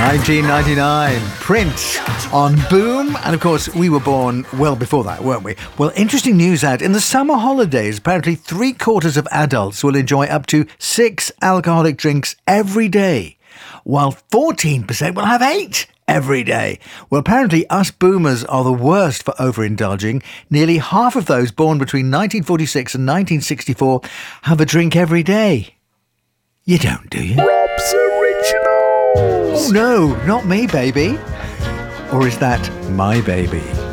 1999, Prince on Boom. And of course, we were born well before that, weren't we? Well, interesting news out. In the summer holidays, apparently 3/4 of adults will enjoy up to 6 alcoholic drinks every day, while 14% will have 8 every day. Well, apparently us boomers are the worst for overindulging. Nearly half of those born between 1946 and 1964 have a drink every day. You don't, do you? Rob's Originals. Oh no, not me, baby. Or is that my baby?